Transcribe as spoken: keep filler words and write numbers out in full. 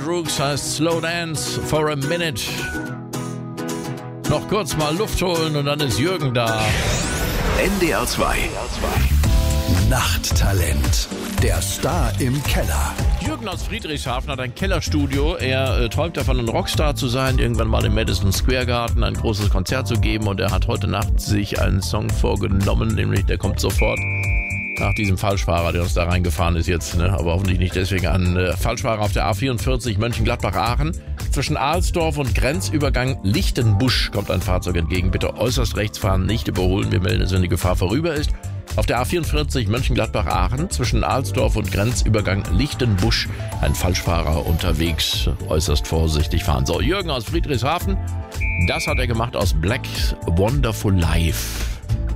and Rooks heißt Slow Dance for a Minute. Noch kurz mal Luft holen und dann ist Jürgen da. N D R zwei. Nachttalent. Der Star im Keller. Jürgen aus Friedrichshafen hat ein Kellerstudio. Er äh, träumt davon, ein Rockstar zu sein, irgendwann mal im Madison Square Garden ein großes Konzert zu geben. Und er hat heute Nacht sich einen Song vorgenommen, nämlich der kommt sofort nach diesem Falschfahrer, der uns da reingefahren ist jetzt, ne? Aber hoffentlich nicht deswegen an. Äh, Falschfahrer auf der A vierundvierzig Mönchengladbach-Aachen. Zwischen Alsdorf und Grenzübergang Lichtenbusch kommt ein Fahrzeug entgegen. Bitte äußerst rechts fahren, nicht überholen. Wir melden es, wenn die Gefahr vorüber ist. Auf der A vierundvierzig Mönchengladbach-Aachen zwischen Alsdorf und Grenzübergang Lichtenbusch ein Falschfahrer unterwegs. Äußerst vorsichtig fahren. So, Jürgen aus Friedrichshafen, das hat er gemacht aus Black Wonderful Life.